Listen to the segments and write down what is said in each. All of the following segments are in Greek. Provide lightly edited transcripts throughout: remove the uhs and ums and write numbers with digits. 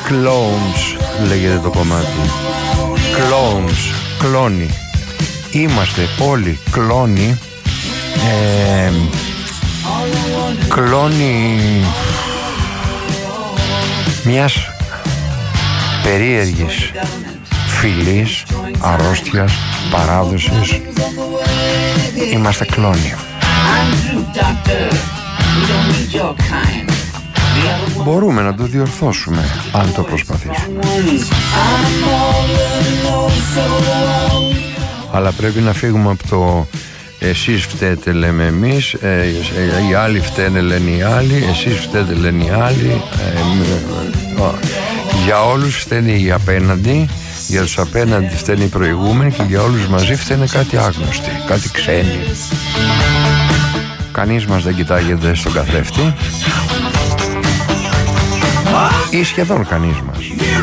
Clones λέγεται το κομμάτι. Clones, κλόνοι. Είμαστε όλοι κλόνοι. Κλόνοι μιας περίεργης φυλής, αρρώστιας, παράδοσης. Είμαστε κλόνοι. Μπορούμε να το διορθώσουμε αν το προσπαθήσουμε. Αλλά πρέπει να φύγουμε από το εσείς φταίτε λέμε εμείς, οι άλλοι φταίνε λένε οι άλλοι, εσείς φταίτε λένε οι άλλοι, για όλους φταίνε οι απέναντι, για τους απέναντι φταίνε οι προηγούμενοι και για όλους μαζί φταίνε κάτι άγνωστοι, κάτι ξένοι. Κανείς μας δεν κοιτάγεται στον καθρέφτη ή σχεδόν κανείς μας.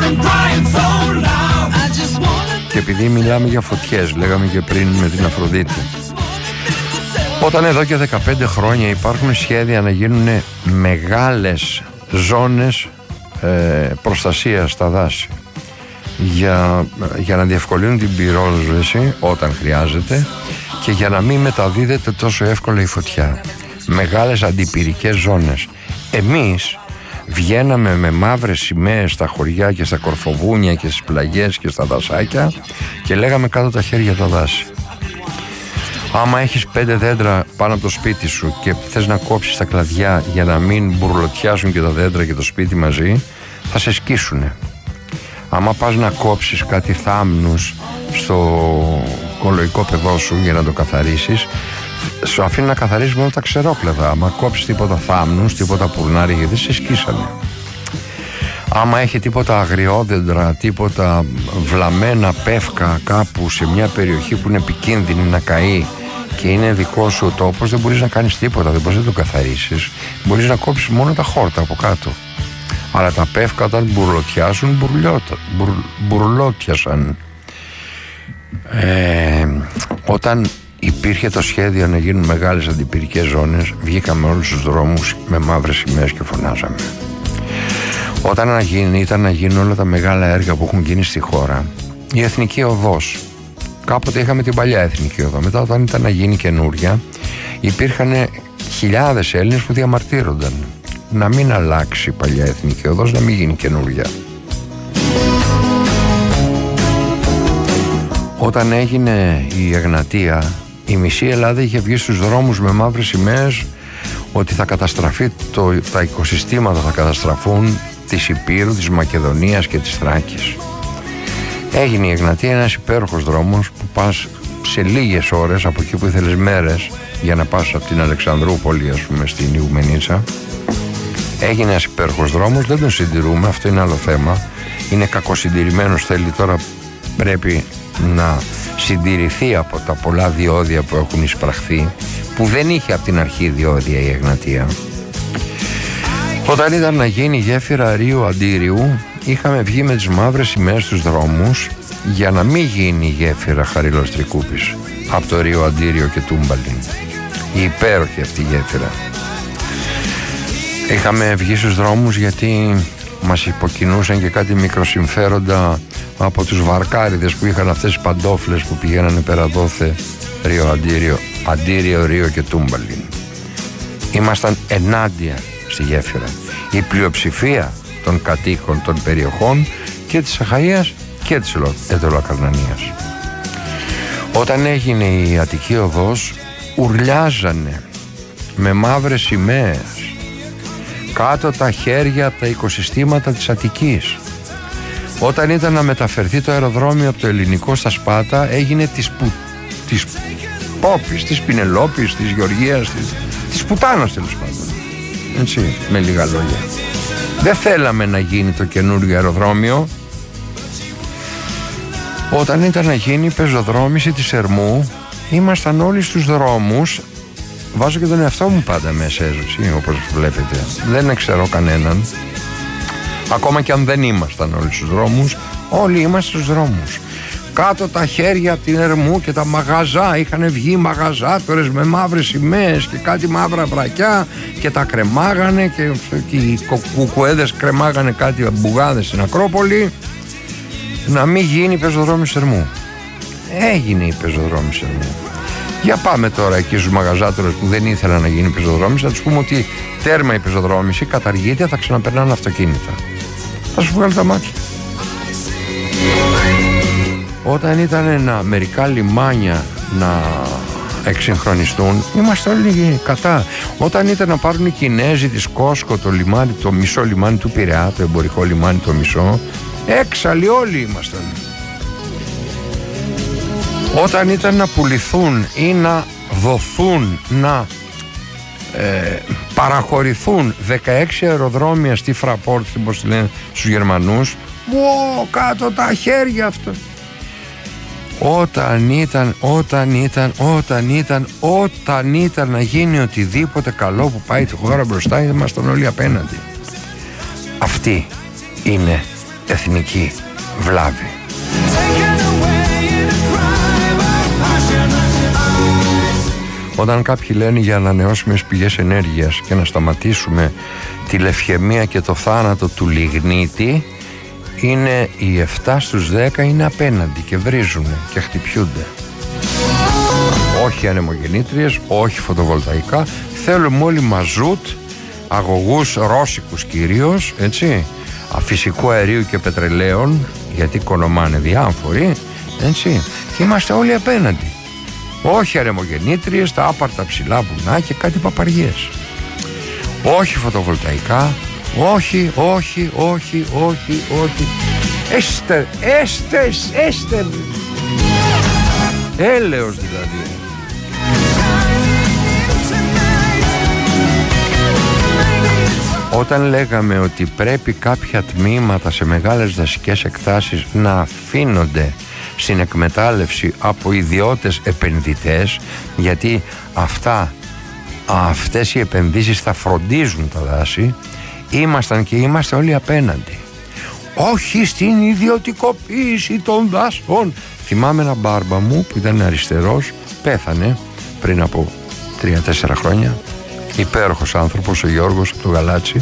Και επειδή μιλάμε για φωτιές, λέγαμε και πριν με την Αφροδίτη, όταν εδώ και 15 χρόνια υπάρχουν σχέδια να γίνουν μεγάλες ζώνες προστασίας στα δάση για να διευκολύνουν την πυρόσβεση όταν χρειάζεται και για να μην μεταδίδεται τόσο εύκολα η φωτιά, μεγάλες αντιπυρικές ζώνες, εμείς βγαίναμε με μαύρες σημαίες στα χωριά και στα κορφοβούνια και στις πλαγιές και στα δασάκια και λέγαμε κάτω τα χέρια τα δάση. Άμα έχεις 5 δέντρα πάνω από το σπίτι σου και θες να κόψεις τα κλαδιά για να μην μπουρλωτιάσουν και τα δέντρα και το σπίτι μαζί, θα σε σκίσουνε. Άμα πας να κόψεις κάτι θάμνους στο κολοϊκό παιδό σου για να το καθαρίσεις, σου αφήνει να καθαρίσεις μόνο τα ξερόκλαδα. Άμα κόψεις τίποτα θάμνους, τίποτα πουρνάρι, γιατί σε σκίσανε. Άμα έχει τίποτα αγριόδεντρα, τίποτα βλαμμένα πεύκα κάπου σε μια περιοχή που είναι επικίνδυνη να καεί και είναι δικό σου ο τόπος, δεν μπορείς να κάνεις τίποτα, δεν μπορείς να το καθαρίσεις. Μπορείς να κόψεις μόνο τα χόρτα από κάτω. Αλλά τα πεύκα όταν μπουρλωτιάσουν, μπουρλώτιασαν. Όταν υπήρχε το σχέδιο να γίνουν μεγάλες αντιπυρικές ζώνες, βγήκαμε όλους τους δρόμους με μαύρες σημαίες και φωνάζαμε. Όταν ήταν να γίνουν όλα τα μεγάλα έργα που έχουν γίνει στη χώρα, η Εθνική Οδός, κάποτε είχαμε την παλιά Εθνική Οδό, μετά όταν ήταν να γίνει καινούρια, υπήρχαν χιλιάδες Έλληνες που διαμαρτύρονταν να μην αλλάξει η παλιά Εθνική Οδός, να μην γίνει καινούρια. Όταν έγινε η Εγνατία, η μισή Ελλάδα είχε βγει στους δρόμους με μαύρες σημαίες ότι θα καταστραφεί τα οικοσυστήματα θα καταστραφούν της Υπήρου, της Μακεδονίας και της Θράκης. Έγινε η Εγνατία, ένας υπέροχος δρόμος που πας σε λίγες ώρες από εκεί που ήθελες μέρες για να πας από την Αλεξανδρούπολη, ας πούμε, στην Ιουμενίτσα. Έγινε ένας υπέροχος δρόμος, δεν τον συντηρούμε, αυτό είναι άλλο θέμα. Είναι κακοσυντηρημένος, θέλει τώρα, πρέπει να συντηρηθεί από τα πολλά διόδια που έχουν εισπραχθεί, που δεν είχε από την αρχή διόδια η Εγνατία. Όταν ήταν να γίνει η γέφυρα Ρίου Αντίριου, είχαμε βγει με τις μαύρες σημαίες στους δρόμους για να μην γίνει η γέφυρα Χαρίλος Τρικούπης από το Ρίο Αντίριο και Τούμπαλιν, η υπέροχη αυτή γέφυρα. Είχαμε βγει στους δρόμους γιατί μας υποκινούσαν και κάτι μικροσυμφέροντα από τους βαρκάριδες που είχαν αυτές τις παντόφλες που πηγαίνανε πέρα δόθε Ρίο Αντίριο, Ρίο και Τούμπαλιν. Ήμασταν ενάντια στη γέφυρα. Η πλειοψηφία των κατοίκων των περιοχών και της Αχαΐας και της Εδωλακαρνανίας. Όταν έγινε η Αττική Οδός, ουρλιάζανε με μαύρες σημαίες κάτω τα χέρια από τα οικοσυστήματα της Αττικής. Όταν ήταν να μεταφερθεί το αεροδρόμιο από το Ελληνικό στα Σπάτα, έγινε της Πόπης, της Πινελόπης, της Γεωργίας, της Πουτάνας, τέλος πάντων. Έτσι, με λίγα λόγια. Δεν θέλαμε να γίνει το καινούργιο αεροδρόμιο. Όταν ήταν να γίνει η πεζοδρόμηση της Ερμού, ήμασταν όλοι στους δρόμους. Βάζω και τον εαυτό μου πάντα μέσα, έτσι, όπως βλέπετε. Δεν ξέρω κανέναν. Ακόμα και αν δεν ήμασταν όλοι στους δρόμους, όλοι είμαστε στους δρόμους. κάτω τα χέρια από την Ερμού και τα μαγαζά, είχαν βγει μαγαζάτορες με μαύρες σημαίες και κάτι μαύρα βρακιά και τα κρεμάγανε και οι κουκουέδες κρεμάγανε κάτι μπουγάδες στην Ακρόπολη, να μην γίνει η πεζοδρόμηση Ερμού. Έγινε η πεζοδρόμηση Ερμού. Για πάμε τώρα εκεί στους μαγαζάτορες που δεν ήθελαν να γίνει η πεζοδρόμηση, θα τους πούμε ότι τέρμα η πεζοδρόμηση, καταργείται, θα ξαναπερνάνε αυτοκίνητα. Θα σου βγάλει τα μάτια. Όταν ήταν μερικά λιμάνια να εξυγχρονιστούν, είμαστε όλοι κατά. Όταν ήταν να πάρουν οι Κινέζοι της Κόσκο το λιμάνι, το μισό λιμάνι του Πειραιά, το εμπορικό λιμάνι το μισό, έξαλλοι όλοι ήμασταν. Όταν ήταν να πουληθούν ή να δοθούν, να παραχωρηθούν 16 αεροδρόμια στη Fraport, όπως λένε στους Γερμανούς, κάτω τα χέρια αυτό. Όταν ήταν να γίνει οτιδήποτε καλό που πάει τη χώρα μπροστά, ήμασταν όλοι απέναντι. Αυτή είναι εθνική βλάβη. Όταν κάποιοι λένε για ανανεώσιμες πηγές ενέργειας και να σταματήσουμε τη λευχαιμία και το θάνατο του λιγνίτη, είναι οι 7 στους 10 είναι απέναντι και βρίζουν και χτυπιούνται. Όχι ανεμογεννήτριες, όχι φωτοβολταϊκά, θέλουμε όλοι μαζούτ, αγωγούς ρώσικους κυρίως, έτσι, φυσικού αερίου και πετρελαίων, γιατί κονομάνε διάφοροι, έτσι, και είμαστε όλοι απέναντι. Όχι ανεμογεννήτριες, τα άπαρτα ψηλά βουνά και κάτι παπαριές. Όχι φωτοβολταϊκά, όχι. Έστερ. Έλεος δηλαδή. Όταν λέγαμε ότι πρέπει κάποια τμήματα σε μεγάλες δασικές εκτάσεις να αφήνονται στην εκμετάλλευση από ιδιώτες επενδυτές, γιατί αυτές οι επενδύσεις θα φροντίζουν τα δάση, ήμασταν και είμαστε όλοι απέναντι. Όχι στην ιδιωτικοποίηση των δάσων. Θυμάμαι ένα μπάρμπα μου που ήταν αριστερός, πέθανε πριν από 3-4 χρόνια, υπέροχος άνθρωπος, ο Γιώργος από το Γαλάτσι,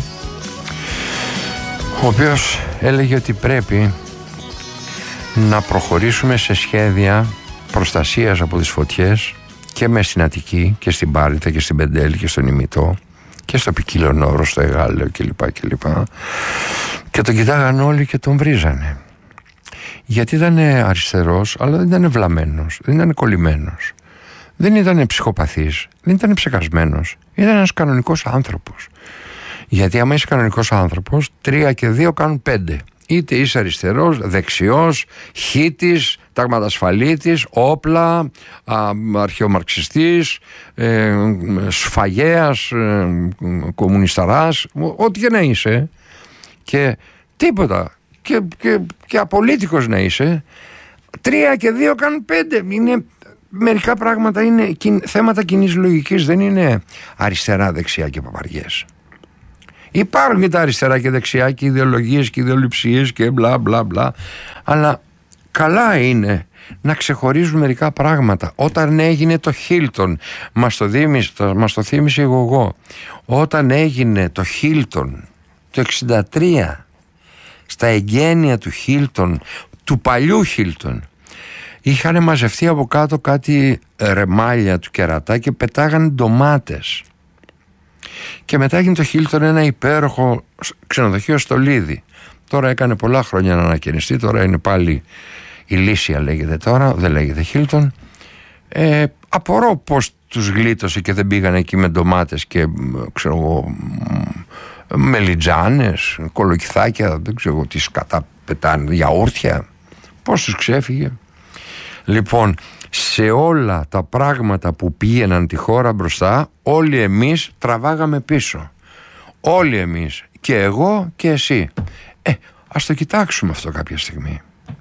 ο οποίος έλεγε ότι πρέπει να προχωρήσουμε σε σχέδια προστασίας από τις φωτιές και μες στην Αττική και στην Πάρητα και στην Πεντέλη και στον Ημιτό και στο Ποικιλονόρο, στο Εγάλεο κλπ. Και τον κοιτάγαν όλοι και τον βρίζανε, γιατί ήταν αριστερός, αλλά δεν ήταν βλαμμένος, δεν ήταν κολλημένος, δεν ήταν ψυχοπαθής, δεν ήταν ψεκασμένος, ήταν ένας κανονικός άνθρωπος. Γιατί άμα είσαι κανονικός άνθρωπος, 3 και 2 κάνουν 5. Είτε είσαι αριστερός, δεξιός, χίτης, ταγματασφαλίτης, όπλα, αρχαιομαρξιστής, σφαγέας, κομμουνισταράς, ό,τι και να είσαι, και τίποτα, και απολίτικος να είσαι, 3 και 2 κάνουν 5. Είναι, μερικά πράγματα είναι θέματα κοινής λογικής, δεν είναι αριστερά, δεξιά και παπαριές. Υπάρχουν και τα αριστερά και δεξιά και ιδεολογίες και ιδεολειψίες και μπλα μπλα μπλα, αλλά καλά είναι να ξεχωρίζουν μερικά πράγματα. Όταν έγινε το Χίλτον, μας το θύμισε εγώ, όταν έγινε το Χίλτον το 63, στα εγγένεια του Χίλτον, του παλιού Χίλτον, είχαν μαζευτεί από κάτω κάτι ρεμάλια του κερατά και πετάγανε ντομάτες. Και μετά έγινε το Χίλτον ένα υπέροχο ξενοδοχείο στο Λίδι. Τώρα έκανε πολλά χρόνια να ανακαινιστεί, τώρα είναι πάλι η Λύσια λέγεται τώρα, δεν λέγεται Χίλτον. Απορώ πως τους γλίτωσε και δεν πήγαν εκεί με ντομάτες και μελιτζάνες, κολοκυθάκια, δεν ξέρω τι σκατά πετάνε, γιαούρτια. Πώς τους ξέφυγε. Λοιπόν, σε όλα τα πράγματα που πήγαιναν τη χώρα μπροστά, όλοι εμείς τραβάγαμε πίσω. Όλοι εμείς, και εγώ και εσύ. Ας το κοιτάξουμε αυτό κάποια στιγμή.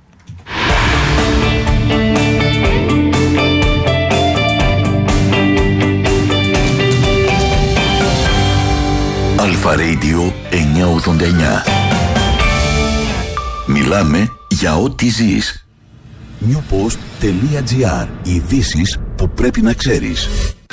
Αλφα Radio 989. Μιλάμε για ό,τι ζεις. newpost.gr. Ειδήσεις που πρέπει να ξέρεις.